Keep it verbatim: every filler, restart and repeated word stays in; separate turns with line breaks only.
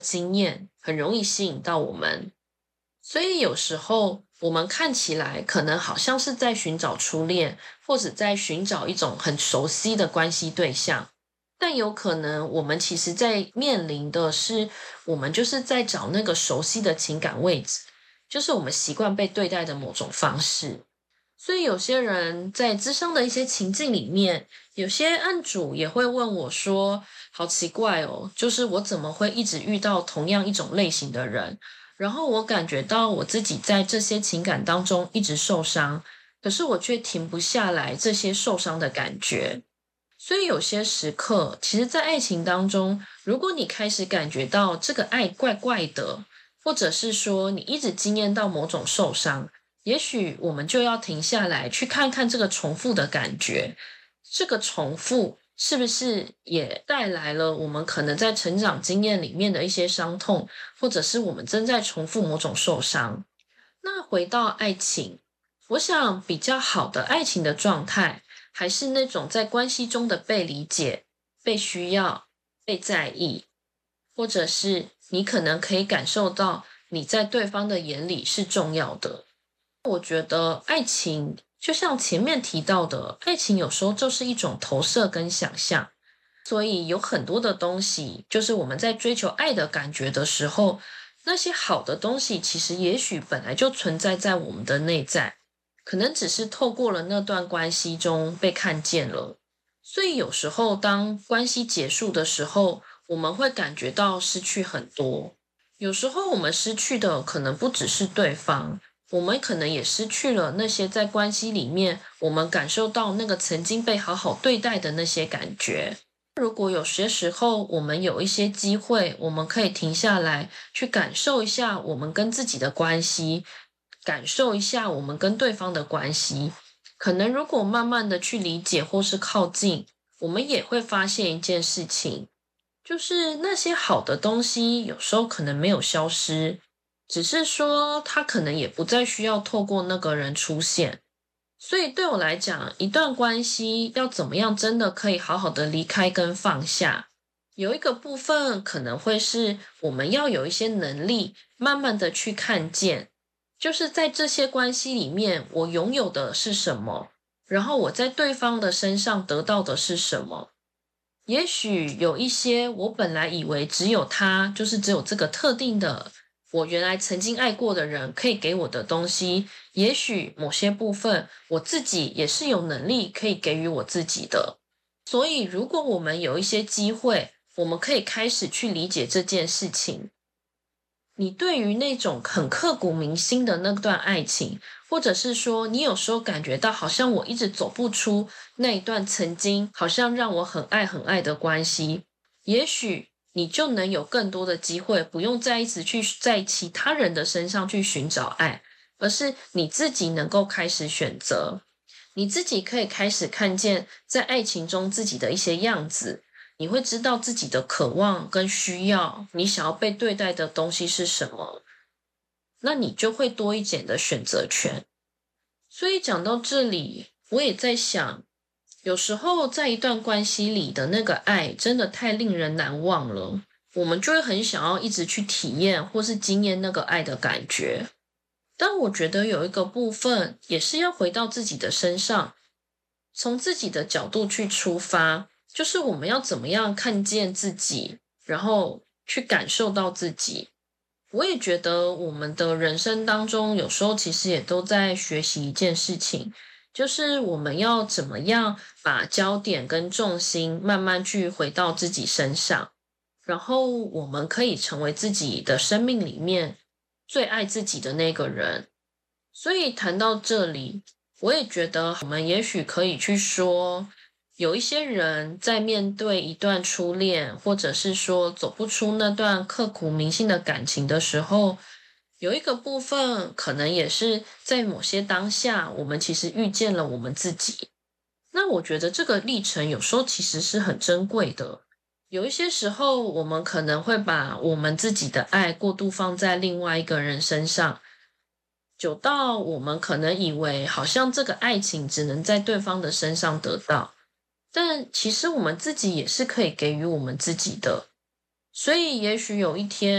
经验很容易吸引到我们。所以有时候我们看起来可能好像是在寻找初恋，或者在寻找一种很熟悉的关系对象，但有可能我们其实在面临的是，我们就是在找那个熟悉的情感位置，就是我们习惯被对待的某种方式。所以有些人在諮商的一些情境里面，有些案主也会问我说，好奇怪哦，就是我怎么会一直遇到同样一种类型的人，然后我感觉到我自己在这些情感当中一直受伤，可是我却停不下来这些受伤的感觉。所以有些时刻，其实在爱情当中，如果你开始感觉到这个爱怪怪的，或者是说你一直经验到某种受伤，也许我们就要停下来去看看这个重复的感觉，这个重复是不是也带来了我们可能在成长经验里面的一些伤痛，或者是我们正在重复某种受伤。那回到爱情，我想比较好的爱情的状态，还是那种在关系中的被理解、被需要、被在意，或者是你可能可以感受到你在对方的眼里是重要的。我觉得爱情就像前面提到的，爱情有时候就是一种投射跟想象，所以有很多的东西，就是我们在追求爱的感觉的时候，那些好的东西其实也许本来就存在在我们的内在，可能只是透过了那段关系中被看见了。所以有时候当关系结束的时候，我们会感觉到失去很多。有时候我们失去的可能不只是对方，我们可能也失去了那些在关系里面我们感受到那个曾经被好好对待的那些感觉。如果有些时候我们有一些机会，我们可以停下来去感受一下我们跟自己的关系，感受一下我们跟对方的关系，可能如果慢慢的去理解或是靠近，我们也会发现一件事情，就是那些好的东西有时候可能没有消失，只是说它可能也不再需要透过那个人出现。所以对我来讲，一段关系要怎么样真的可以好好的离开跟放下，有一个部分可能会是我们要有一些能力，慢慢的去看见，就是在这些关系里面，我拥有的是什么，然后我在对方的身上得到的是什么。也许有一些我本来以为只有他，就是只有这个特定的我原来曾经爱过的人可以给我的东西，也许某些部分我自己也是有能力可以给予我自己的。所以如果我们有一些机会，我们可以开始去理解这件事情。你对于那种很刻骨铭心的那段爱情，或者是说你有时候感觉到好像我一直走不出那一段曾经好像让我很爱很爱的关系，也许你就能有更多的机会，不用再一直去在其他人的身上去寻找爱，而是你自己能够开始选择，你自己可以开始看见在爱情中自己的一些样子，你会知道自己的渴望跟需要，你想要被对待的东西是什么，那你就会多一点的选择权。所以讲到这里，我也在想，有时候在一段关系里的那个爱真的太令人难忘了，我们就会很想要一直去体验或是经验那个爱的感觉。但我觉得有一个部分也是要回到自己的身上，从自己的角度去出发，就是我们要怎么样看见自己，然后去感受到自己。我也觉得我们的人生当中，有时候其实也都在学习一件事情，就是我们要怎么样把焦点跟重心慢慢去回到自己身上，然后我们可以成为自己的生命里面最爱自己的那个人。所以谈到这里，我也觉得我们也许可以去说，有一些人在面对一段初恋，或者是说走不出那段刻骨铭心的感情的时候，有一个部分可能也是在某些当下，我们其实遇见了我们自己。那我觉得这个历程有时候其实是很珍贵的。有一些时候，我们可能会把我们自己的爱过度放在另外一个人身上，久到我们可能以为好像这个爱情只能在对方的身上得到，但其实我们自己也是可以给予我们自己的。所以也许有一天